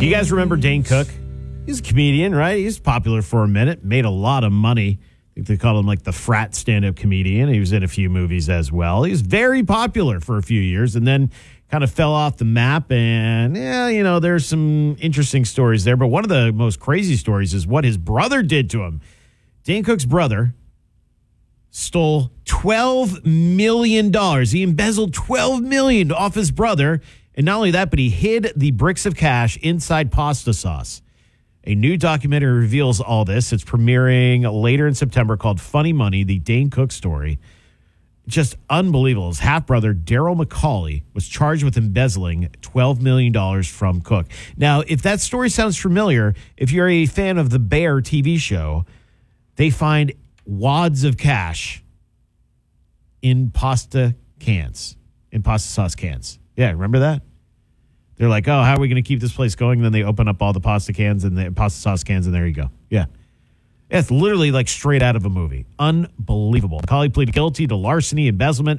You guys remember Dane Cook? He's a comedian, right? He's popular for a minute, made a lot of money. I think they called him like the frat stand-up comedian. He was in a few movies as well. He was very popular for a few years and then kind of fell off the map. And, yeah, you know, there's some interesting stories there. But one of the most crazy stories is what his brother did to him. Dane Cook's brother stole $12 million. He embezzled $12 million off his brother. And not only that, but he hid the bricks of cash inside pasta sauce. A new documentary reveals all this. It's premiering later in September called Funny Money, the Dane Cook story. Just unbelievable. His half-brother, Daryl McCauley, was charged with embezzling $12 million from Cook. Now, if that story sounds familiar, if you're a fan of the Bear TV show, they find wads of cash in pasta cans, in pasta sauce cans. Yeah, remember that? They're like, oh, how are we going to keep this place going? And then they open up all the pasta cans and the pasta sauce cans, and there you go. Yeah. It's literally like straight out of a movie. Unbelievable. McCauley pleaded guilty to larceny, embezzlement,